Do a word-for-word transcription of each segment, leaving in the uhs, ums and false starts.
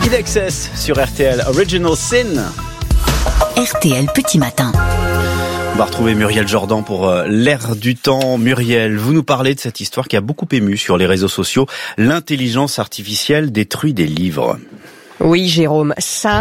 In Excess sur R T L, Original Sin. R T L Petit Matin. On va retrouver Muriel Jordan pour euh, l'air du temps. Muriel, vous nous parlez de cette histoire qui a beaucoup ému sur les réseaux sociaux. L'intelligence artificielle détruit des livres. Oui, Jérôme, ça,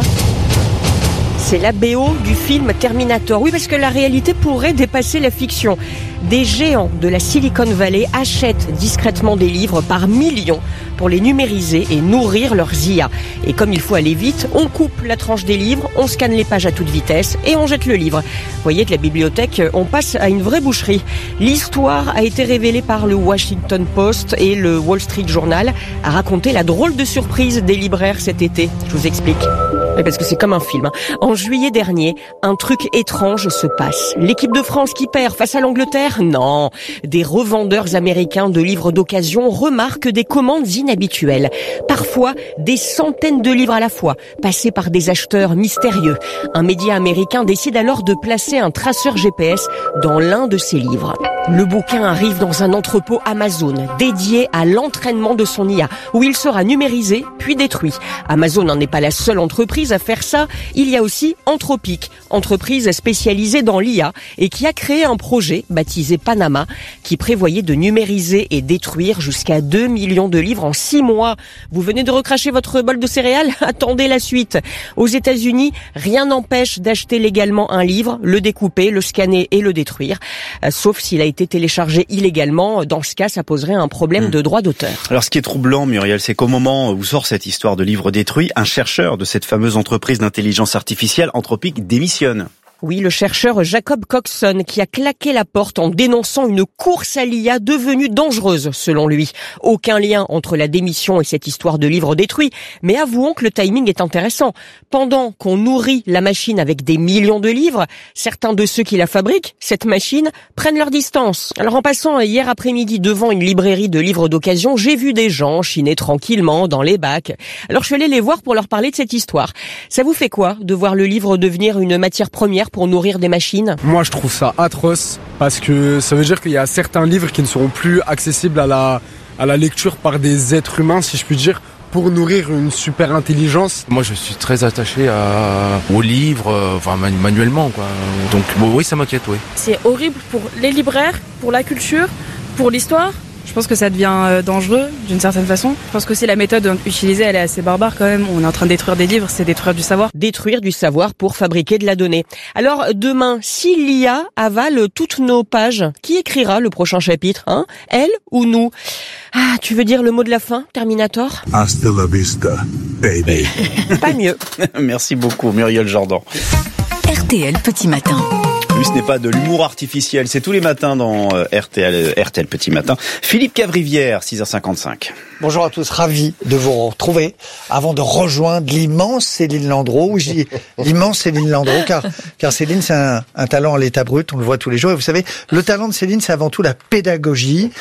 c'est la B O du film Terminator. Oui, parce que la réalité pourrait dépasser la fiction. Des géants de la Silicon Valley achètent discrètement des livres par millions pour les numériser et nourrir leurs I A. Et comme il faut aller vite, on coupe la tranche des livres, on scanne les pages à toute vitesse et on jette le livre. Vous voyez que la bibliothèque, on passe à une vraie boucherie. L'histoire a été révélée par le Washington Post et le Wall Street Journal, a raconté la drôle de surprise des libraires cet été. Je vous explique. Oui, parce que c'est comme un film. En juillet dernier, un truc étrange se passe. L'équipe de France qui perd face à l'Angleterre? Non. Des revendeurs américains de livres d'occasion remarquent des commandes inhabituelles. Parfois, des centaines de livres à la fois, passés par des acheteurs mystérieux. Un média américain décide alors de placer un traceur G P S dans l'un de ses livres. Le bouquin arrive dans un entrepôt Amazon, dédié à l'entraînement de son I A, où il sera numérisé, puis détruit. Amazon n'en est pas la seule entreprise à faire ça. Il y a aussi Anthropic, entreprise spécialisée dans l'I A et qui a créé un projet baptisé Panama, qui prévoyait de numériser et détruire jusqu'à deux millions de livres en six mois. Vous venez de recracher votre bol de céréales? Attendez la suite. Aux États-Unis, rien n'empêche d'acheter légalement un livre, le découper, le scanner et le détruire, euh, sauf s'il a été téléchargé illégalement. Dans ce cas, ça poserait un problème mmh. de droit d'auteur. Alors, ce qui est troublant, Muriel, c'est qu'au moment où sort cette histoire de livre détruit, un chercheur de cette fameuse entreprise d'intelligence artificielle, Anthropic, démissionne. Oui, le chercheur Jacob Coxon qui a claqué la porte en dénonçant une course à l'I A devenue dangereuse, selon lui. Aucun lien entre la démission et cette histoire de livre détruit, mais avouons que le timing est intéressant. Pendant qu'on nourrit la machine avec des millions de livres, certains de ceux qui la fabriquent, cette machine, prennent leur distance. Alors en passant hier après-midi devant une librairie de livres d'occasion, j'ai vu des gens chiner tranquillement dans les bacs. Alors je suis allée les voir pour leur parler de cette histoire. Ça vous fait quoi de voir le livre devenir une matière première pour nourrir des machines? Moi, je trouve ça atroce parce que ça veut dire qu'il y a certains livres qui ne seront plus accessibles à la, à la lecture par des êtres humains, si je puis dire, pour nourrir une super intelligence. Moi, je suis très attaché à, aux livres, euh, enfin manuellement, quoi. Donc, bon, oui, ça m'inquiète, oui. C'est horrible pour les libraires, pour la culture, pour l'histoire. Je pense que ça devient dangereux d'une certaine façon. Je pense que aussi la méthode utilisée, elle est assez barbare quand même. On est en train de détruire des livres, c'est détruire du savoir. Détruire du savoir pour fabriquer de la donnée. Alors demain, si l'I A avale toutes nos pages, qui écrira le prochain chapitre, hein? Elle ou nous? Ah, tu veux dire le mot de la fin, Terminator? Hasta la vista, baby. Pas mieux. Merci beaucoup, Muriel Jordan. R T L Petit Matin. Lui, ce n'est pas de l'humour artificiel, c'est tous les matins dans R T L, R T L Petit Matin. Philippe Cavrivière, six heures cinquante-cinq. Bonjour à tous, ravi de vous retrouver avant de rejoindre l'immense Céline Landreau. Oui, je dis l'immense Céline Landreau, car, car Céline, c'est un, un talent à l'état brut, on le voit tous les jours. Et vous savez, le talent de Céline, c'est avant tout la pédagogie.